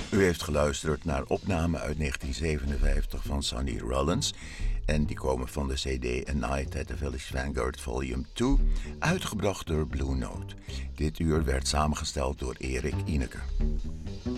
U heeft geluisterd naar opnamen uit 1957 van Sonny Rollins. En die komen van de CD A Night at the Village Vanguard Volume 2, uitgebracht door Blue Note. Dit uur werd samengesteld door Erik Ineke.